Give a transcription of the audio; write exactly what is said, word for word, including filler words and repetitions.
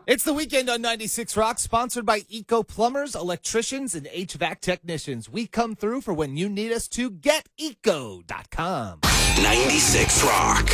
It's the weekend on ninety-six Rock, sponsored by Eco Plumbers, Electricians, and H V A C Technicians. We come through for when you need us to. Get eco dot com. ninety-six Rock.